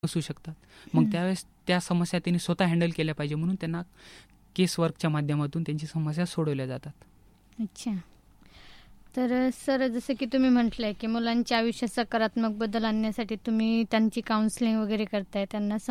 असू शकतात. मग त्यावेळेस त्या समस्या त्यांनी स्वतः हँडल केल्या पाहिजे, म्हणून त्यांना केस वर्कच्या माध्यमातून त्यांची समस्या सोडवल्या जातात. अच्छा. तर सर, जसं की तुम्ही म्हटलंय की मुलांच्या आयुष्यात सकारात्मक बदल आणण्यासाठी तुम्ही त्यांची काउन्सिलिंग वगैरे करताय, त्यांना